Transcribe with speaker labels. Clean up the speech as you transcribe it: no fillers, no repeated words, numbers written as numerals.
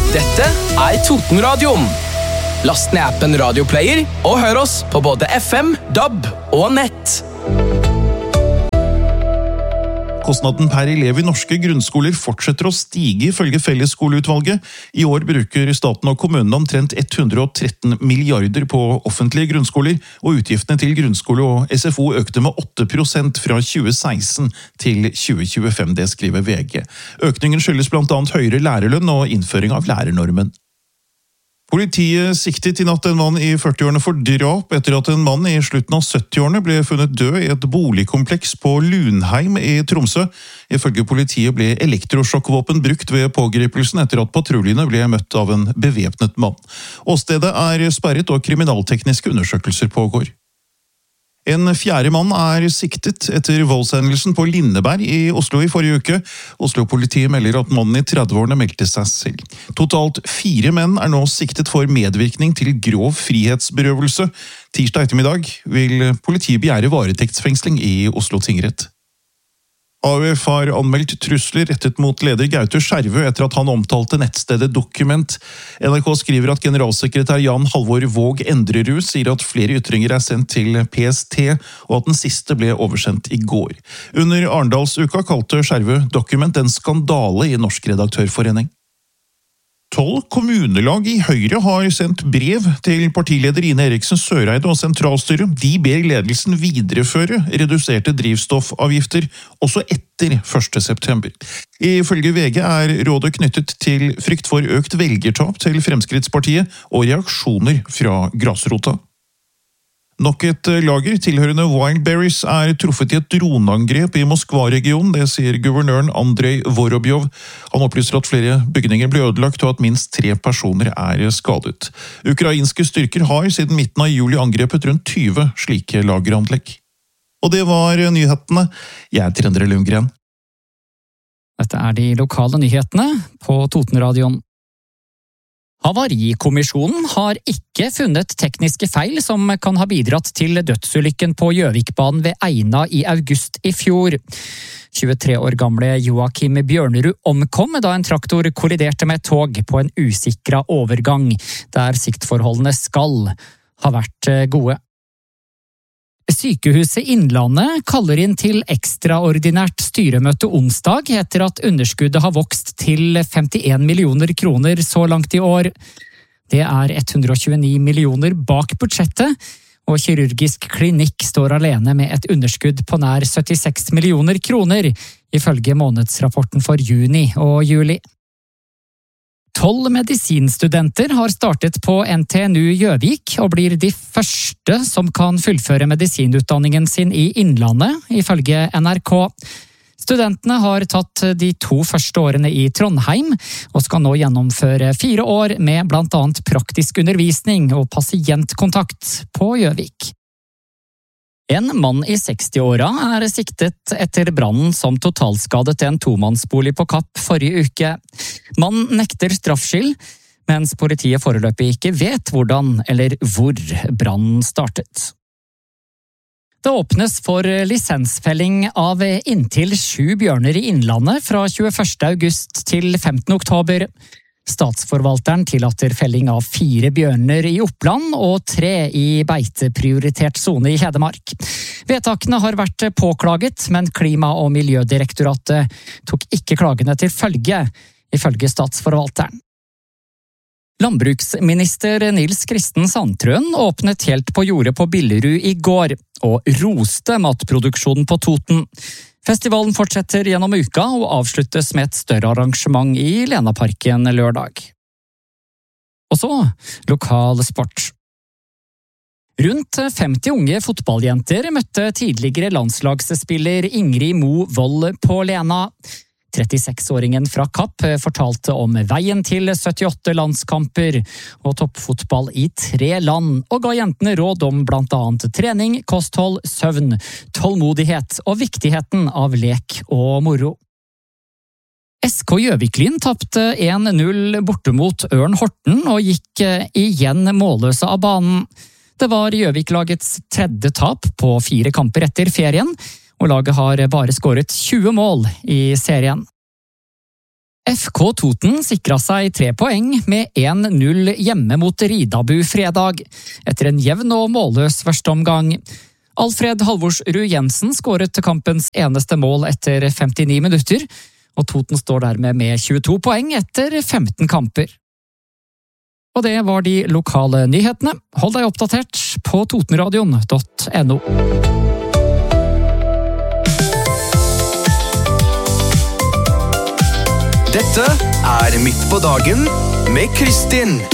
Speaker 1: Dette Totenradioen. Last ned appen Radioplayer og hør oss på både FM, DAB og nett.
Speaker 2: Kostnaden per elev i norske grunnskoler fortsetter å stige ifølge Fellesskoleutvalget. I år bruker staten og kommunene omtrent 113 milliarder på offentlige grunnskoler, og utgiftene til grunnskole og SFO økte med 8% fra 2016 til 2025, det skriver VG. Økningen skyldes blant annet høyere lærerlønn og innføring av lærernormen. Politiet siktet i natt en mann i 40-årene for drap etter at en mann i slutten av 70-årene ble funnet død i et boligkompleks på Lunheim i Tromsø. Ifølge politiet ble elektrosjokkvåpen brukt ved pågripelsen etter at patruljene ble møtt av en bevæpnet mann. Åstedet er sperret og kriminaltekniske undersøkelser pågår. En fjerde mann er siktet etter voldshendelsen på Lindeberg i Oslo i forrige uke. Oslo-politiet melder at mannen i 30-årene meldte seg selv. Totalt 4 menn er nå siktet for medvirkning til grov frihetsberøvelse. Tirsdag ettermiddag vil politiet begjære varetektsfengsling i Oslo tingrett. AUF har anmeldt trusler rettet mot leder Gaute Skjervø etter at han omtalte nettstedet Dokument. NRK skriver at generalsekretær Jan Halvor Våg Endrerud sier at flere ytringer er sendt til PST, og at den siste ble oversendt i går. Under Arendalsuka kalte Skjervø Dokument en skandale i Norsk Redaktørforening. 12 kommunelag i Høyre har sendt brev til partileder Ine Eriksen Søreide og sentralstyret. De ber ledelsen videreføre reduserte drivstoffavgifter også etter 1. september. Ifølge VG er rådet knyttet til frykt for økt velgertap til Fremskrittspartiet og reaksjoner fra grasrota. Nok et lager tilhørende Wildberries er truffet i et droneangrep i Moskva-regionen, det sier guvernøren Andrej Vorobjov. Han opplyser at flere bygninger ble ødelagt og at minst 3 personer er skadet. Ukrainske styrker har siden midten av juli angrepet rundt 20 slike lageranlegg. Og det var nyhetene. Jeg heter Endre Lundgren.
Speaker 3: Dette er de lokale nyhetene på Totenradioen. Havarikommisjonen har ikke funnet tekniske feil som kan ha bidratt til dødsulykken på Gjøvikbanen ved Eina i august i fjor. 23 år gamle Joakim Bjørnerud omkom da en traktor kolliderte med et tog på en usikra overgang, der siktforholdene skal ha vært gode. Sykehuset Innlandet kaller inn til ekstraordinært styremøte onsdag etter at underskuddet har vokst til 51 millioner kroner så langt i år. Det er 129 millioner bak budsjettet, og kirurgisk klinikk står alene med et underskudd på nær 76 millioner kroner, ifølge månedsrapporten for juni og juli. 12 medisinstudenter har startet på NTNU Gjøvik og blir de første som kan fullføre medisinutdanningen sin i Innlandet, ifølge NRK. Studentene har tatt de 2 første årene i Trondheim og skal nå gjennomføre 4 år med blant annet praktisk undervisning og pasientkontakt på Gjøvik. En mann i 60-åra er siktet etter brannen som totalskadet en tomannsbolig på Kapp forrige uke. Mannen nekter straffskyld, mens politiet foreløpig ikke vet hvordan eller hvor brannen startet. Det åpnes for lisensfelling av inntil 7 bjørner i Innlandet fra 21. august til 15. oktober. Statsforvalteren tillater felling av 4 bjørner i Oppland og 3 i beiteprioritert zone i Hedmark. Vedtakene har vært påklaget, men Klima- og Miljødirektoratet tok ikke klagene til følge, ifølge statsforvalteren. Landbruksminister Nils Kristen Sandtrøen åpnet helt på jordet på Billerud i går, og roste matproduksjonen på Toten. Festivalen fortsetter gjennom uka og avsluttes med et større arrangement i Lenaparken lørdag. Og så, lokal sport. Rundt 50 unge fotballjenter møtte tidligere landslagsspiller Ingrid Mo Vold på Lena. 36-åringen fra Kapp fortalte om veien til 78 landskamper og toppfotball i 3 land, og ga jentene råd om blant annet trening, kosthold, søvn, tålmodighet og viktigheten av lek og moro. SK Gjøviklyn tapte 1-0 borte mot Ørn Horten og gikk igjen målløse av banen. Det var Gjøvik-lagets 3. tap på 4 kamper etter ferien, og laget har bare skåret 20 mål i serien. FK Toten sikret seg 3 poeng med 1-0 hjemme mot Ridabu fredag, etter en jevn og målløs første omgang. Alfred Halvorsrud Jensen skåret kampens eneste mål etter 59 minutter, og Toten står dermed med 22 poeng etter 15 kamper. Og det var de lokale nyhetene. Hold deg oppdatert på totenradion.no.
Speaker 1: Dette er Midt på dagen med Kristin.